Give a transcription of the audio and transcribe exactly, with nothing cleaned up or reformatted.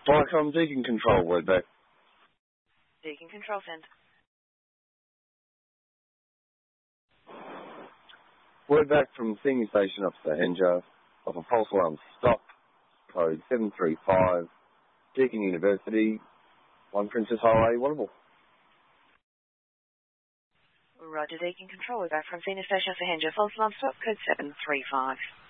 Hi, come Deacon Control, word back. Deacon Control, send. Word back from Senior Station Officer Henja of a false alarm stop, code seven three five, Deakin University, One Princess Highway, Warrnambool. Roger, Deacon Control, we're back from Senior Station Officer Henja, false alarm stop, code seven three five.